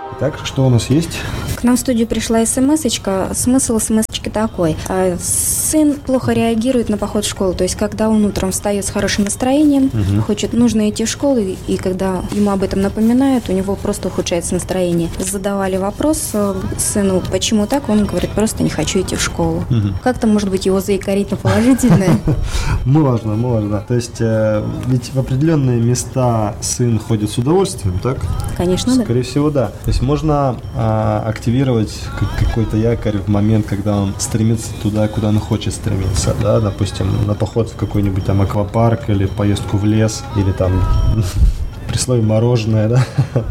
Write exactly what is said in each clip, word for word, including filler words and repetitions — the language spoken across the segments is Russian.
Так, что у нас есть? К нам в студию пришла смс-очка. Смысл смс-очки такой. Сын плохо реагирует на поход в школу. То есть, когда он утром встает с хорошим настроением, угу. хочет, нужно идти в школу, и когда ему об этом напоминают, у него просто ухудшается настроение. Задавали вопрос сыну, почему так, он говорит, просто не хочу идти в школу. Угу. Как-то, может быть, его заикарить на положительное? Можно, можно. То есть, ведь в определенные места сын ходит с удовольствием, так? Конечно, да. Скорее всего, да. То есть, можно активировать какой-то якорь в момент, когда он стремится туда, куда он хочет стремиться, да, допустим, на поход в какой-нибудь там аквапарк или поездку в лес, или там при слове мороженое, да,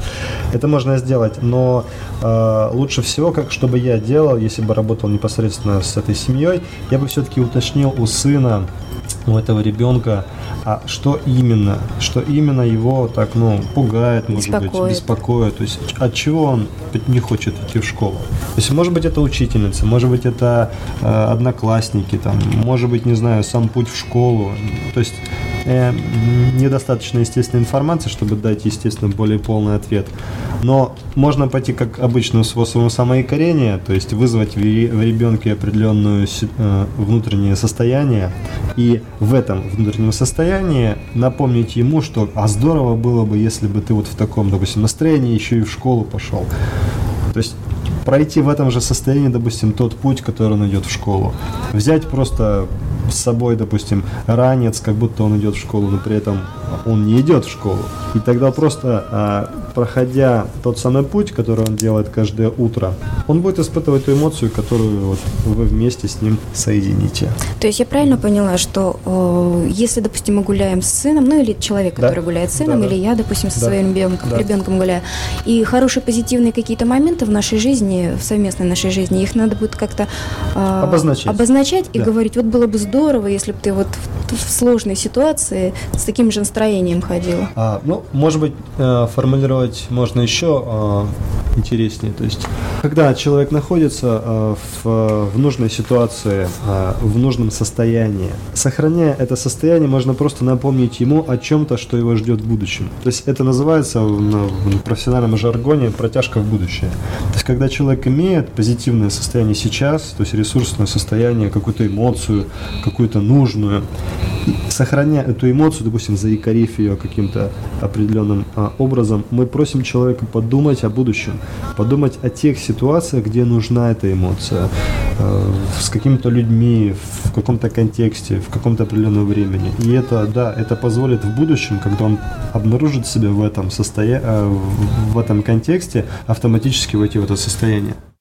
это можно сделать, но э, лучше всего, как чтобы я делал, если бы работал непосредственно с этой семьей, я бы все-таки уточнил у сына, у этого ребенка, а что именно, что именно его так, ну, пугает, может беспокоит. быть, беспокоит, то есть от чего он не хочет идти в школу. То есть, может быть, это учительница, может быть, это э, одноклассники, там, может быть, не знаю, сам путь в школу, то есть э, недостаточно естественной информации, чтобы дать, естественно, более полный ответ. Но можно пойти как обычным способом самоикорения, то есть вызвать в ребенке определенное э, внутреннее состояние, и в этом внутреннем состоянии напомнить ему, что а здорово было бы, если бы ты вот в таком, допустим, настроении еще и в школу пошел. То есть пройти в этом же состоянии, допустим, тот путь, который он идет в школу. Взять просто с собой, допустим, ранец, как будто он идет в школу, но при этом он не идет в школу. И тогда просто, а, проходя тот самый путь, который он делает каждое утро, он будет испытывать ту эмоцию, которую вот вы вместе с ним соедините. То есть я правильно поняла, что э, если, допустим, мы гуляем с сыном, ну или человек, который да. гуляет с сыном, да, или да. я, допустим, со да. своим ребенком, да. ребенком гуляю, и хорошие позитивные какие-то моменты в нашей жизни, в совместной нашей жизни, их надо будет как-то э, обозначать, обозначать да. и говорить, вот было бы здорово, если бы ты вот в, в сложной ситуации с таким же настроением ходил. А, ну, может быть, э, формулировать можно еще э, интереснее. То есть, когда человек находится э, в, в нужной ситуации, э, в нужном состоянии, сохраняя это состояние, можно просто напомнить ему о чем-то, что его ждет в будущем. То есть, это называется в, в профессиональном жаргоне протяжка в будущее. То есть, когда человек имеет позитивное состояние сейчас, то есть ресурсное состояние, какую-то эмоцию, какую-то нужную, сохраняя эту эмоцию, допустим, заикарив ее каким-то определенным а, образом, мы просим человека подумать о будущем, подумать о тех ситуациях, где нужна эта эмоция, э, с какими-то людьми, в каком-то контексте, в каком-то определенном времени. И это, да, это позволит в будущем, когда он обнаружит себя в этом состоянии, э, в этом контексте, автоматически войти в это состояние.